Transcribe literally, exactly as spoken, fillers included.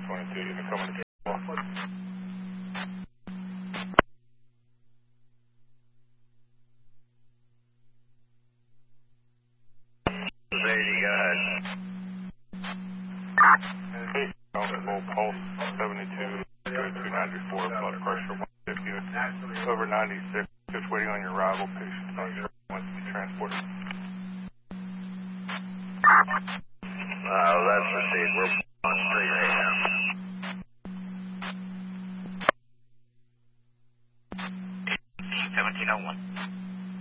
twenty-two, you can come in. eighty, go ahead. Hey, full pulse, seventy-two, two ninety-four, blood pressure one fifty, over ninety-six, just waiting on your arrival. Patient not sure wants to be transported.